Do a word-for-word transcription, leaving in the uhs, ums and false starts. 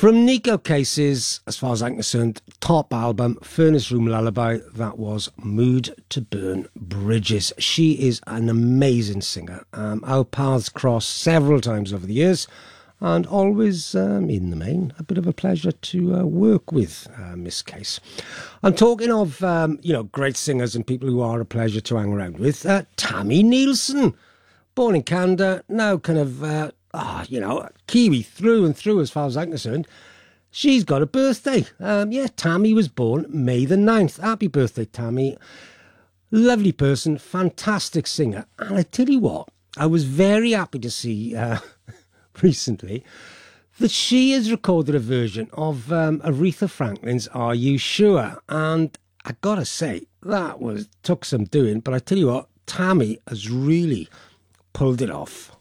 From Nico Case's, as far as I'm concerned, top album, Furnace Room Lullaby, that was Mood to Burn Bridges. She is an amazing singer. Um, our paths crossed several times over the years, and always, um, in the main, a bit of a pleasure to uh, work with uh, Miss Case. I'm talking of, um, you know, great singers and people who are a pleasure to hang around with. Uh, Tammy Nielsen, born in Canada, now kind of... Uh, Ah, you know, Kiwi through and through as far as I'm concerned. She's got a birthday. Um, yeah, Tammy was born May the ninth. Happy birthday, Tammy. Lovely person, fantastic singer. And I tell you what, I was very happy to see uh, recently that she has recorded a version of um, Aretha Franklin's Are You Sure? And I gotta say, that was took some doing. But I tell you what, Tammy has really pulled it off.